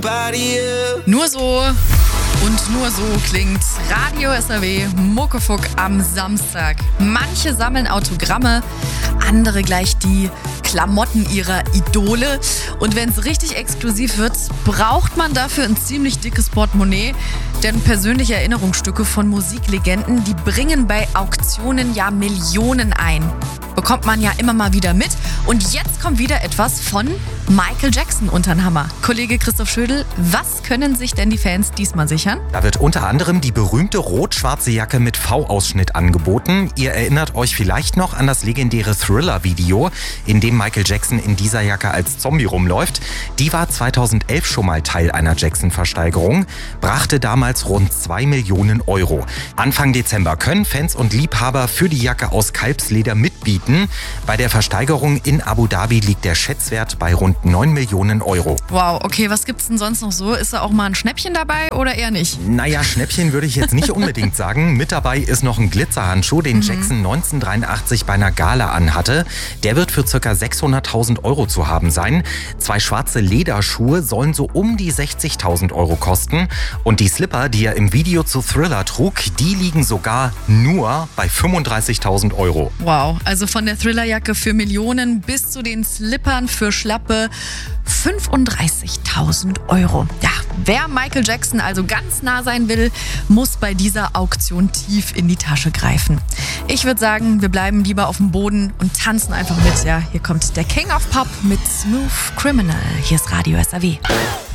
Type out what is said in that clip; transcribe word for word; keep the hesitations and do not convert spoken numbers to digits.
Nur so und nur so klingt Radio S R W Muckefuck am Samstag. Manche sammeln Autogramme, andere gleich die Klamotten ihrer Idole. Und wenn es richtig exklusiv wird, braucht man dafür ein ziemlich dickes Portemonnaie. Denn persönliche Erinnerungsstücke von Musiklegenden, die bringen bei Auktionen ja Millionen ein. Bekommt man ja immer mal wieder mit. Und jetzt kommt wieder etwas von Michael Jackson unter den Hammer. Kollege Christoph Schödel, was können sich denn die Fans diesmal sichern? Da wird unter anderem die berühmte rot-schwarze Jacke mit V-Ausschnitt angeboten. Ihr erinnert euch vielleicht noch an das legendäre Thriller-Video, in dem Michael Jackson in dieser Jacke als Zombie rumläuft. Die war zweitausendelf schon mal Teil einer Jackson-Versteigerung, brachte damals rund zwei Millionen Euro. Anfang Dezember können Fans und Liebhaber für die Jacke aus Kalbsleder mitbieten. Bei der Versteigerung in Abu Dhabi liegt der Schätzwert bei rund neun Millionen Euro. Wow, okay, was gibt's denn sonst noch so? Ist da auch mal ein Schnäppchen dabei oder eher nicht? Naja, Schnäppchen würde ich jetzt nicht unbedingt sagen. Mit dabei ist noch ein Glitzerhandschuh, den Mhm. Jackson neunzehnhundertdreiundachtzig bei einer Gala anhatte. Der wird für ca. sechshunderttausend Euro zu haben sein. Zwei schwarze Lederschuhe sollen so um die sechzigtausend Euro kosten. Und die Slipper, die er im Video zu Thriller trug, die liegen sogar nur bei fünfunddreißigtausend Euro. Wow, also von der Thrillerjacke für Millionen bis zu den Slippern für schlappe fünfunddreißigtausend Euro. Ja, wer Michael Jackson also ganz nah sein will, muss bei dieser Auktion tief in die Tasche greifen. Ich würde sagen, wir bleiben lieber auf dem Boden und tanzen einfach mit. Ja, hier kommt der King of Pop mit Smooth Criminal. Hier ist Radio S R W.